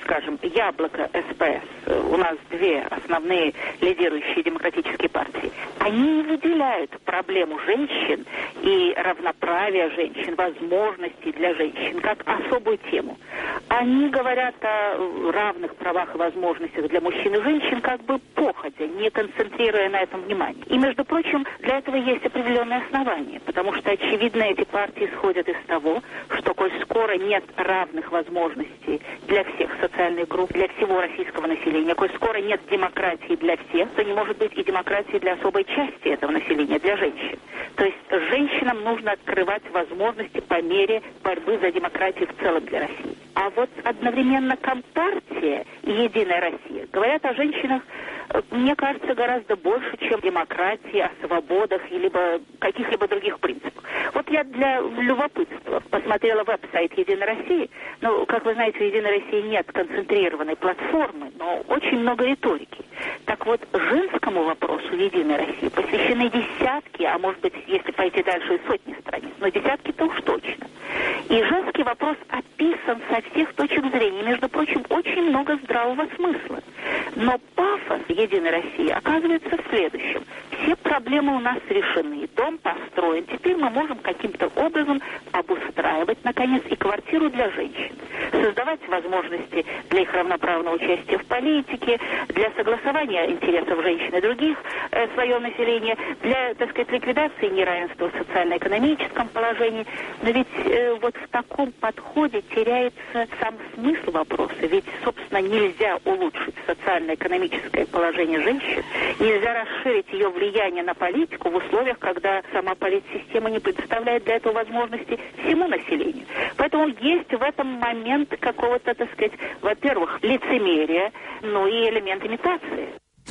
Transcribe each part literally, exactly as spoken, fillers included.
скажем, Яблоко, СПС, у нас две основные лидирующие демократические партии, они не выделяют проблему женщин и равноправия женщин, возможностей для женщин как особую тему. Они говорят о равных правах и возможностях для мужчин и женщин как бы походя, не концентрируя на этом внимание. И, между прочим, для этого есть определенные основания, потому что, очевидно, эти партии исходят из того, что, коль скоро нет равных возможностей для всех социальных групп, для всего российского населения, коль скоро нет демократии для всех, то не может быть и демократии для особой части этого населения, для женщин. То есть женщинам нужно открывать возможности по мере борьбы за демократию в целом для России. А вот одновременно Компартия и Единая Россия говорят о женщинах, мне кажется, гораздо больше, чем демократии, о свободах и либо каких-либо других принципах. Вот я для любопытства посмотрела веб-сайт Единой России. Ну, как вы знаете, у Единой России нет концентрированной платформы, но очень много риторики. Так вот, женскому вопросу Единой России посвящены десятки, а может быть, если пойти дальше, и сотни страниц, но десятки-то уж точно. И женский вопрос описан со всех точек зрения. Между прочим, очень много здравого смысла. Но пафос Единой России оказывается в следующем. Все проблемы у нас решены, дом построен. Теперь мы можем каким-то образом обустраивать, наконец, и квартиру для женщин. Создавать возможности для их равноправного участия в политике, для согласования интересов женщин и других э, своего населения, для, так сказать, ликвидации неравенства в социально-экономическом положении. Но ведь э, вот в таком подходе теряется сам смысл вопроса. Ведь, собственно, нельзя улучшить социально-экономическое положение женщин, нельзя расширить ее влияние на политику в условиях, когда сама политсистема не предоставляет для этого возможности всему населению. Поэтому есть в этом момент какого-то, так сказать, во-первых, лицемерия, ну и элемент имитации.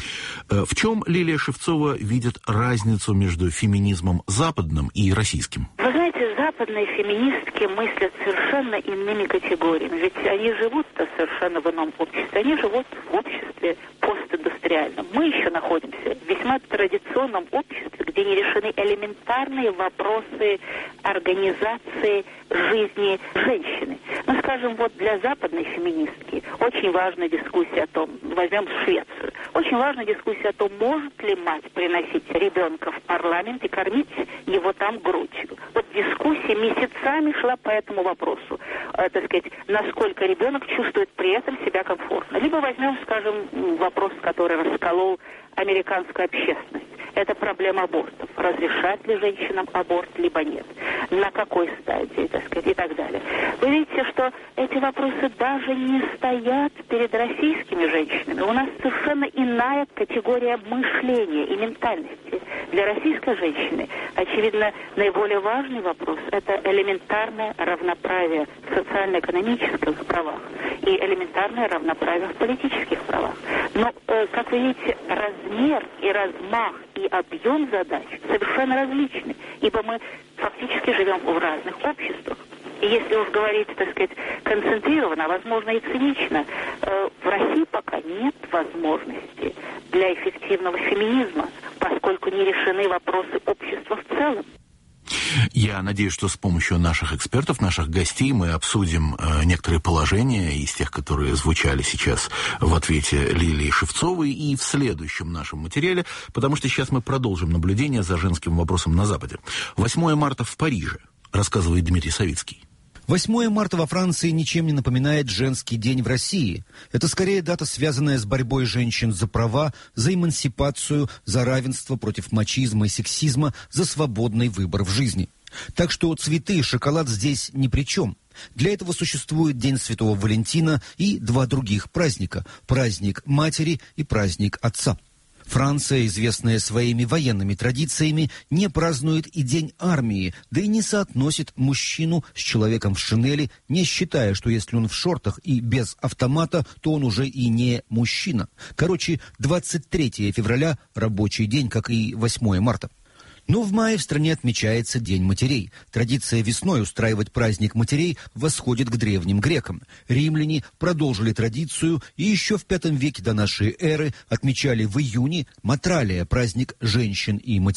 В чем Лилия Шевцова видит разницу между феминизмом западным и российским? Вы знаете, западные феминистки мыслят совершенно иными категориями. Ведь они живут-то совершенно в ином обществе. Они живут в обществе постиндустриальном. Мы еще находимся в весьма традиционном обществе, где не решены элементарные вопросы организации жизни женщины. Ну, скажем, вот для западной феминистки очень важна дискуссия о том, возьмем Швецию, очень важна дискуссия о том, может ли мать приносить ребенка в парламент и кормить его там грудью. Вот дискуссия месяцами шла по этому вопросу, э, так сказать, насколько ребенок чувствует при этом себя комфортно. Либо возьмем, скажем, вопрос, который расколол американскую общественность. Это проблема абортов. Разрешать ли женщинам аборт, либо нет? На какой стадии, так сказать, и так далее. Вы видите, что эти вопросы даже не стоят перед российскими женщинами. У нас совершенно иная категория мышления и ментальности. Для российской женщины, очевидно, наиболее важный вопрос – это элементарное равноправие в социально-экономических правах и элементарное равноправие в политических правах. Но, э, как вы видите, размер и размах и объем задач совершенно различны, ибо мы фактически живем в разных обществах. И если уж говорить, так сказать, концентрированно, а возможно и цинично, э, в России пока нет возможности для эффективного феминизма, поскольку не решены вопросы общества в целом. Я надеюсь, что с помощью наших экспертов, наших гостей мы обсудим э, некоторые положения из тех, которые звучали сейчас в ответе Лилии Шевцовой и в следующем нашем материале, потому что сейчас мы продолжим наблюдение за женским вопросом на Западе. восьмое марта в Париже, рассказывает Дмитрий Савицкий. восьмое марта во Франции ничем не напоминает женский день в России. Это скорее дата, связанная с борьбой женщин за права, за эмансипацию, за равенство против мачизма и сексизма, за свободный выбор в жизни. Так что цветы и шоколад здесь ни при чем. Для этого существует День Святого Валентина и два других праздника – праздник матери и праздник отца. Франция, известная своими военными традициями, не празднует и День армии, да и не соотносит мужчину с человеком в шинели, не считая, что если он в шортах и без автомата, то он уже и не мужчина. Короче, двадцать третьего февраля – рабочий день, как и восьмое марта. Но в мае в стране отмечается День матерей. Традиция весной устраивать праздник матерей восходит к древним грекам. Римляне продолжили традицию и еще в пятом веке до нашей эры отмечали в июне Матралия, праздник женщин и матерей.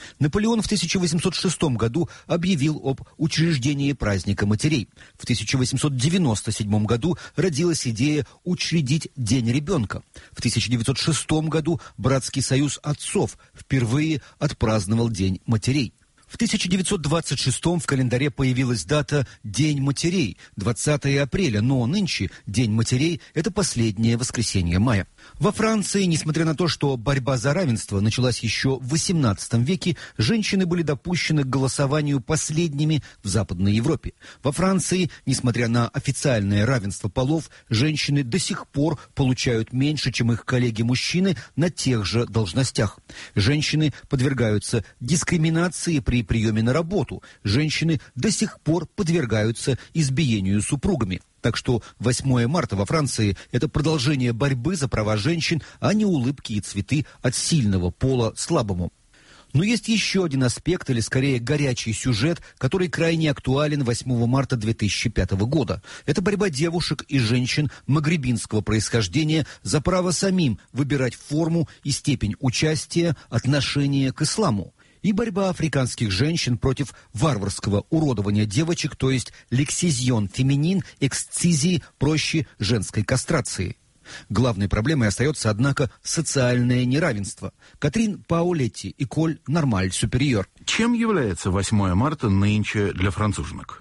Наполеон в тысяча восемьсот шестом году объявил об учреждении праздника матерей. В тысяча восемьсот девяносто седьмом году родилась идея учредить День ребенка. В тысяча девятьсот шестом году Братский союз отцов впервые отпраздновал День матерей. В тысяча девятьсот двадцать шестом в календаре появилась дата День матерей, двадцатого апреля, но нынче День матерей – это последнее воскресенье мая. Во Франции, несмотря на то, что борьба за равенство началась еще в восемнадцатом веке, женщины были допущены к голосованию последними в Западной Европе. Во Франции, несмотря на официальное равенство полов, женщины до сих пор получают меньше, чем их коллеги-мужчины на тех же должностях. Женщины подвергаются дискриминации при приеме на работу. Женщины до сих пор подвергаются избиению супругами. Так что восьмое марта во Франции – это продолжение борьбы за права женщин, а не улыбки и цветы от сильного пола слабому. Но есть еще один аспект, или скорее горячий сюжет, который крайне актуален восьмого марта две тысячи пятого года. Это борьба девушек и женщин магрибинского происхождения за право самим выбирать форму и степень участия, отношения к исламу. И борьба африканских женщин против варварского уродования девочек, то есть лексизион феминин, эксцизии, проще женской кастрации. Главной проблемой остается, однако, социальное неравенство. Катрин Паолетти, Эколь Нормаль Супериор. Чем является восьмое марта нынче для француженок?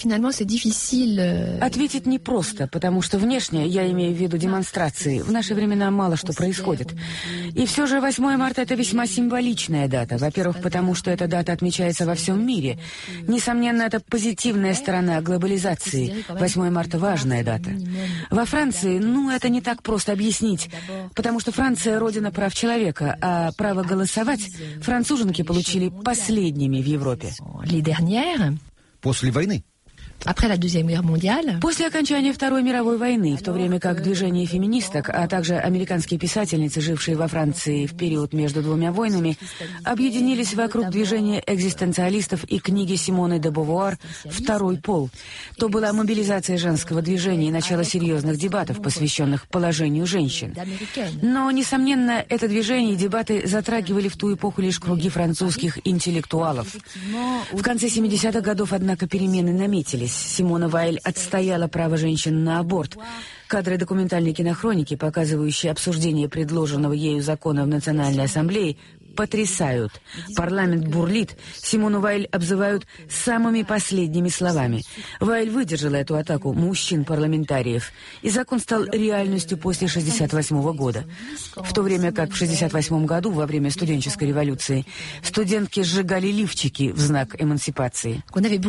Ответить непросто, потому что внешне, я имею в виду демонстрации, в наши времена мало что происходит. И все же восьмое марта – это весьма символичная дата. Во-первых, потому что эта дата отмечается во всем мире. Несомненно, это позитивная сторона глобализации. восьмое марта – важная дата. Во Франции, ну, это не так просто объяснить, потому что Франция – родина прав человека, а право голосовать француженки получили последними в Европе. После войны. После окончания Второй мировой войны, в то время как движение феминисток, а также американские писательницы, жившие во Франции в период между двумя войнами, объединились вокруг движения экзистенциалистов и книги Симоны де Бовуар «Второй пол», то была мобилизация женского движения и начало серьезных дебатов, посвященных положению женщин. Но, несомненно, это движение и дебаты затрагивали в ту эпоху лишь круги французских интеллектуалов. В конце семидесятых годов, однако, перемены наметились. Симона Вайль отстояла право женщин на аборт. Кадры документальной кинохроники, показывающие обсуждение предложенного ею закона в Национальной ассамблее, потрясают. Парламент бурлит, Симону Вайль обзывают самыми последними словами. Вайль выдержала эту атаку мужчин-парламентариев, и закон стал реальностью после шестьдесят восьмого года. В то время как в шестьдесят восьмом году, во время студенческой революции, студентки сжигали лифчики в знак эмансипации.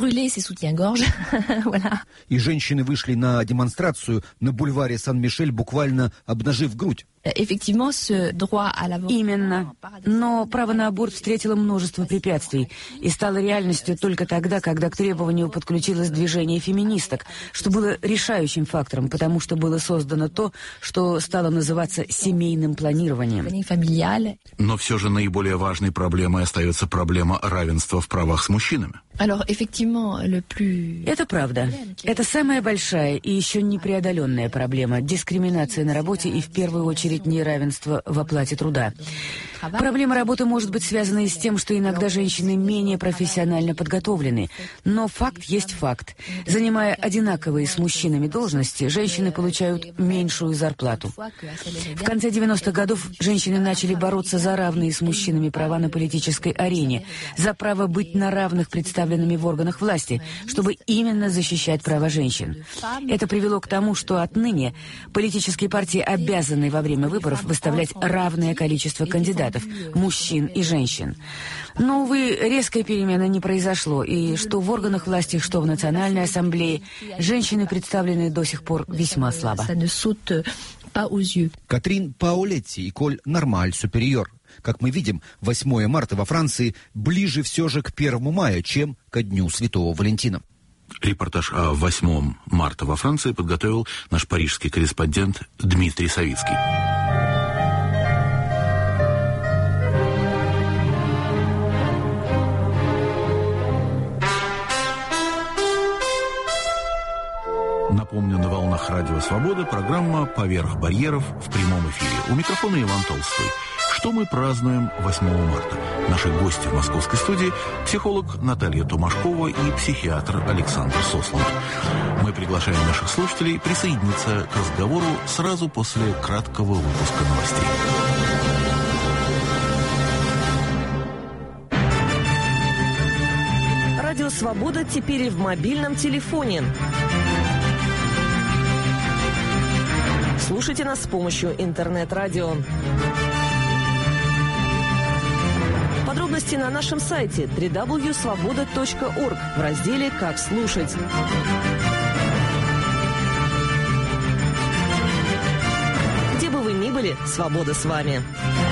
И женщины вышли на демонстрацию на бульваре Сан-Мишель, буквально обнажив грудь. Именно. Но право на аборт встретило множество препятствий и стало реальностью только тогда, когда к требованию подключилось движение феминисток, что было решающим фактором, потому что было создано то, что стало называться семейным планированием. Но все же наиболее важной проблемой остается проблема равенства в правах с мужчинами. Это правда. Это самая большая и еще непреодоленная проблема – дискриминация на работе и, в первую очередь, неравенство в оплате труда. Проблема работы может быть связана и с тем, что иногда женщины менее профессионально подготовлены. Но факт есть факт. Занимая одинаковые с мужчинами должности, женщины получают меньшую зарплату. В конце девяностых годов женщины начали бороться за равные с мужчинами права на политической арене, за право быть на равных представленными в органах власти, чтобы именно защищать права женщин. Это привело к тому, что отныне политические партии обязаны во время выборов выставлять равное количество кандидатов, мужчин и женщин. Но, увы, резкой перемены не произошло, и что в органах власти, что в Национальной ассамблее, женщины представлены до сих пор весьма слабо. Катрин Паолетти, Эколь Нормаль Супериор. Как мы видим, восьмое марта во Франции ближе все же к первому мая, чем ко Дню Святого Валентина. Репортаж о восьмом марта во Франции подготовил наш парижский корреспондент Дмитрий Савицкий. Напомню, на волнах Радио Свобода программа «Поверх барьеров» в прямом эфире. У микрофона Иван Толстой. Что мы празднуем восьмого марта? Наши гости в московской студии – психолог Наталья Томашкова и психиатр Александр Сосланд. Мы приглашаем наших слушателей присоединиться к разговору сразу после краткого выпуска новостей. Радио «Свобода» теперь и в мобильном телефоне. Слушайте нас с помощью интернет-радио. Подробности на нашем сайте дабл ю дабл ю дабл ю точка свобода точка орг в разделе «Как слушать». Где бы вы ни были, свобода с вами.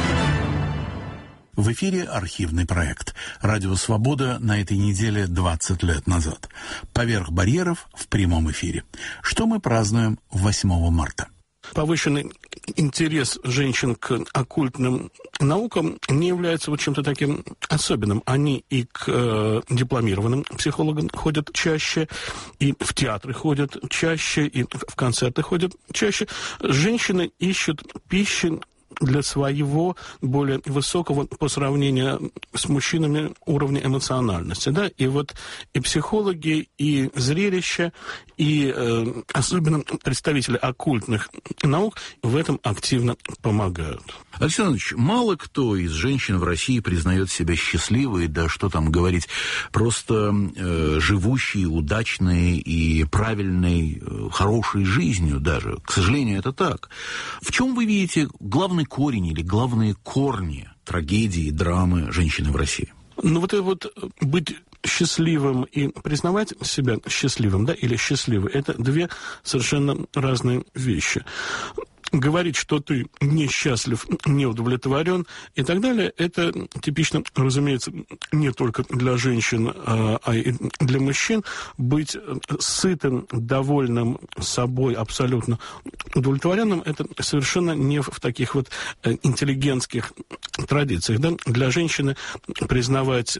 В эфире архивный проект. Радио «Свобода» на этой неделе двадцать лет назад. «Поверх барьеров» в прямом эфире. Что мы празднуем восьмого марта? Повышенный интерес женщин к оккультным наукам не является вот чем-то таким особенным. Они и к э, дипломированным психологам ходят чаще, и в театры ходят чаще, и в концерты ходят чаще. Женщины ищут пищи для своего более высокого по сравнению с мужчинами уровня эмоциональности, да, и вот и психологи, и зрелища, и э, особенно представители оккультных наук в этом активно помогают. Александр Ильич, мало кто из женщин в России признает себя счастливой, да что там говорить, просто э, живущей, удачной и правильной, э, хорошей жизнью даже. К сожалению, это так. В чем вы видите главный корень или главные корни трагедии, драмы женщины в России? Ну вот это вот быть счастливым и признавать себя счастливым, да, или счастливой, это две совершенно разные вещи. Говорить, что ты несчастлив, не удовлетворен и так далее, это типично, разумеется, не только для женщин, а и для мужчин. Быть сытым, довольным собой, абсолютно удовлетворенным, это совершенно не в таких вот интеллигентских традициях. Да? Для женщины признавать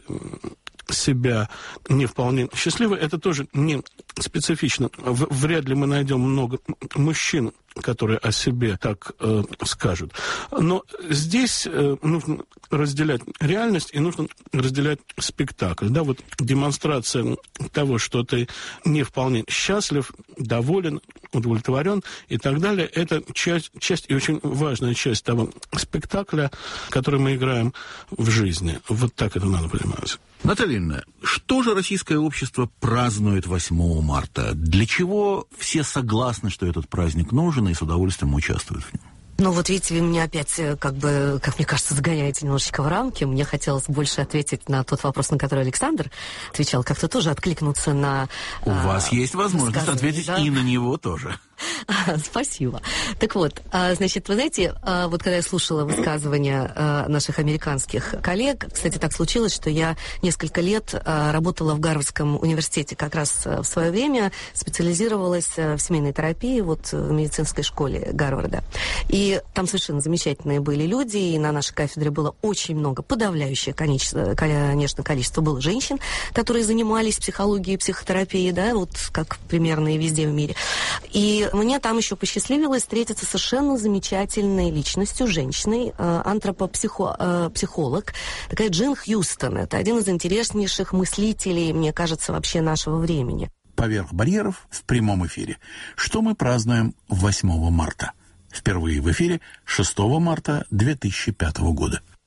себя не вполне счастливой, это тоже не специфично. Вряд ли мы найдем много мужчин, которые о себе так э, скажут. Но здесь э, нужно разделять реальность и нужно разделять спектакль. Да, вот демонстрация того, что ты не вполне счастлив, доволен, удовлетворен и так далее, это часть, часть и очень важная часть того спектакля, который мы играем в жизни. Вот так это надо понимать. Наталья Ильина, что же российское общество празднует восьмого марта? Для чего все согласны, что этот праздник нужен и с удовольствием участвуют в нем? Ну вот видите, вы меня опять, как бы, как мне кажется, загоняете немножечко в рамки. Мне хотелось больше ответить на тот вопрос, на который Александр отвечал, как-то тоже откликнуться на... У а, вас есть возможность ответить, да? И на него тоже. Спасибо. Так вот, значит, вы знаете, вот когда я слушала высказывания наших американских коллег, кстати, так случилось, что я несколько лет работала в Гарвардском университете, как раз в свое время специализировалась в семейной терапии вот в медицинской школе Гарварда. И там совершенно замечательные были люди, и на нашей кафедре было очень много, подавляющее, конечно, конечно количество было женщин, которые занимались психологией и психотерапией, да, вот как примерно и везде в мире. И мне там еще посчастливилось встретиться с совершенно замечательной личностью, женщиной, антропопсихолог, такая Джин Хьюстон. Это один из интереснейших мыслителей, мне кажется, вообще нашего времени. «Поверх барьеров» в прямом эфире. Что мы празднуем восьмого марта? Впервые в эфире шестого марта две тысячи пятого года.